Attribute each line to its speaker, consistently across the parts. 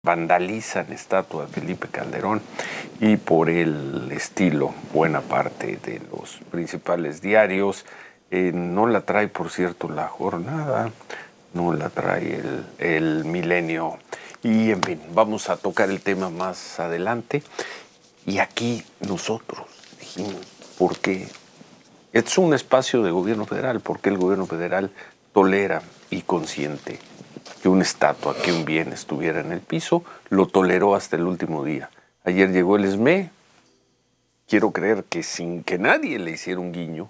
Speaker 1: vandalizan estatua de Felipe Calderón y por el estilo, buena parte de los principales diarios. No la trae, por cierto, La Jornada, no la trae el Milenio. Y en fin, vamos a tocar el tema más adelante. Y aquí nosotros dijimos, ¿por qué? Es un espacio de gobierno federal, porque el gobierno federal tolera y consiente que una estatua, que un bien estuviera en el piso, lo toleró hasta el último día. Ayer llegó el SME, quiero creer que sin que nadie le hiciera un guiño,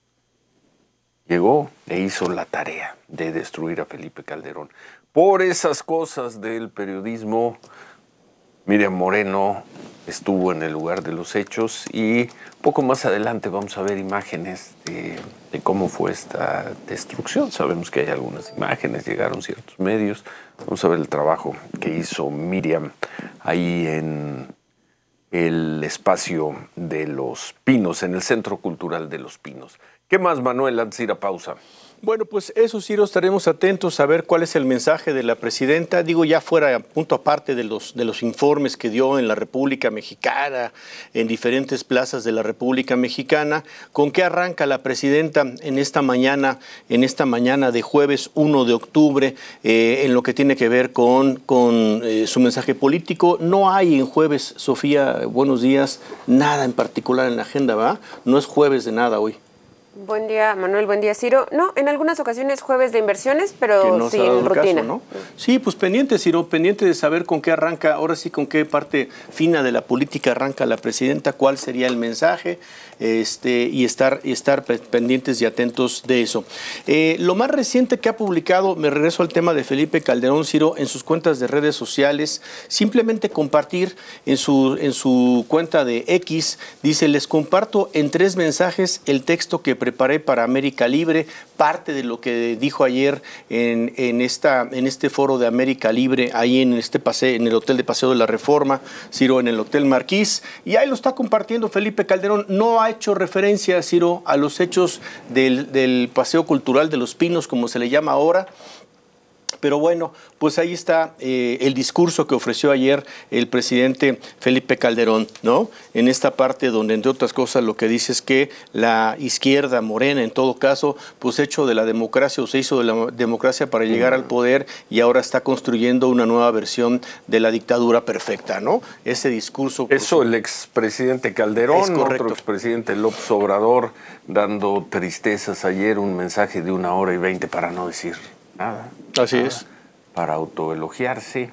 Speaker 1: llegó e hizo la tarea de destruir a Felipe Calderón. Por esas cosas del periodismo, Miriam Moreno estuvo en el lugar de los hechos y poco más adelante vamos a ver imágenes de cómo fue esta destrucción. Sabemos que hay algunas imágenes, llegaron ciertos medios. Vamos a ver el trabajo que hizo Miriam ahí en el espacio de Los Pinos, en el Centro Cultural de Los Pinos. ¿Qué más, Manuel, antes de ir a pausa?
Speaker 2: Bueno, pues eso, Ciro, estaremos atentos a ver cuál es el mensaje de la presidenta. Digo, ya fuera punto aparte de los informes que dio en la República Mexicana, en diferentes plazas de la República Mexicana, ¿con qué arranca la presidenta en esta mañana de jueves 1 de octubre, en lo que tiene que ver con su mensaje político? No hay en jueves, Sofía, buenos días, nada en particular en la agenda, ¿va? No es jueves de nada hoy.
Speaker 3: Buen día, Manuel. Buen día, Ciro. No, en algunas ocasiones jueves de inversiones, pero
Speaker 2: no
Speaker 3: sin rutina.
Speaker 2: Caso, ¿no? Sí, pues pendiente, Ciro, pendiente de saber con qué arranca, ahora sí con qué parte fina de la política arranca la presidenta, cuál sería el mensaje, y estar pendientes y atentos de eso. Lo más reciente que ha publicado, me regreso al tema de Felipe Calderón, Ciro, en sus cuentas de redes sociales, simplemente compartir en su cuenta de X, dice: les comparto en 3 mensajes el texto que preparé para América Libre, parte de lo que dijo ayer en este foro de América Libre, ahí en el Hotel de Paseo de la Reforma, Ciro, en el Hotel Marquís, y ahí lo está compartiendo Felipe Calderón. No ha hecho referencia, Ciro, a los hechos del Paseo Cultural de Los Pinos, como se le llama ahora. Pero bueno, pues ahí está el discurso que ofreció ayer el presidente Felipe Calderón, ¿no? En esta parte donde, entre otras cosas, lo que dice es que la izquierda, Morena, en todo caso, pues hecho de la democracia, o se hizo de la democracia para llegar al poder, y ahora está construyendo una nueva versión de la dictadura perfecta, ¿no? Ese discurso...
Speaker 1: Eso el expresidente Calderón, otro expresidente López Obrador, dando tristezas ayer, un mensaje de 1 hora y 20 para no decir nada.
Speaker 2: Así es.
Speaker 1: Para autoelogiarse.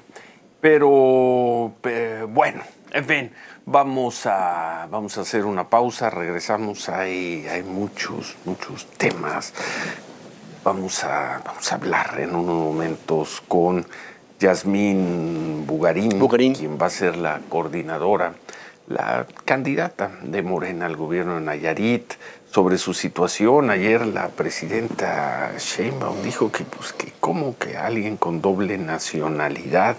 Speaker 1: Pero bueno, en fin, vamos a hacer una pausa, regresamos, hay muchos temas. Vamos a hablar en unos momentos con Yasmín Bugarín, quien va a ser la coordinadora, la candidata de Morena al gobierno de Nayarit, sobre su situación. Ayer la presidenta Sheinbaum dijo que cómo que alguien con doble nacionalidad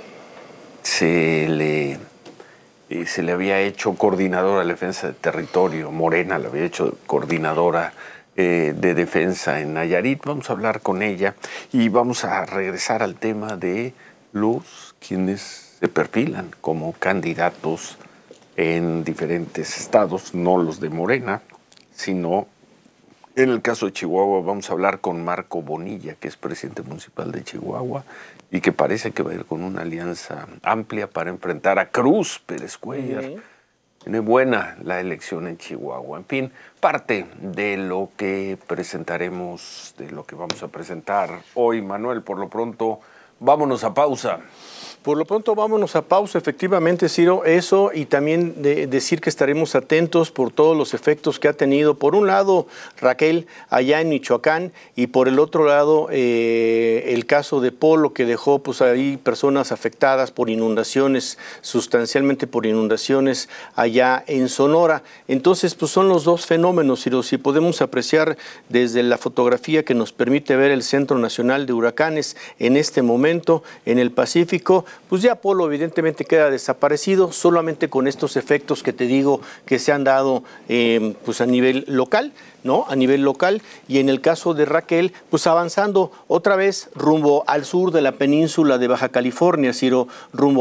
Speaker 1: se le había hecho coordinadora de defensa de territorio, Morena le había hecho coordinadora de defensa en Nayarit. Vamos a hablar con ella y vamos a regresar al tema de los quienes se perfilan como candidatos en diferentes estados, no los de Morena, sino en el caso de Chihuahua. Vamos a hablar con Marco Bonilla, que es presidente municipal de Chihuahua y que parece que va a ir con una alianza amplia para enfrentar a Cruz Pérez Cuéllar. Tiene buena la elección en Chihuahua. En fin, parte de lo que presentaremos, de lo que vamos a presentar hoy, Manuel. Por lo pronto, vámonos a pausa.
Speaker 2: Por lo pronto vámonos a pausa, efectivamente, Ciro, eso, y también decir que estaremos atentos por todos los efectos que ha tenido, por un lado, Raquel, allá en Michoacán, y por el otro lado, el caso de Polo, que dejó pues ahí personas afectadas por inundaciones, sustancialmente por inundaciones allá en Sonora. Entonces, pues son los dos fenómenos, Ciro. Si podemos apreciar desde la fotografía que nos permite ver el Centro Nacional de Huracanes en este momento en el Pacífico, pues ya Polo evidentemente queda desaparecido, solamente con estos efectos que te digo que se han dado pues a nivel local, ¿no? A nivel local, y en el caso de Raquel, pues avanzando otra vez rumbo al sur de la península de Baja California, Ciro, rumbo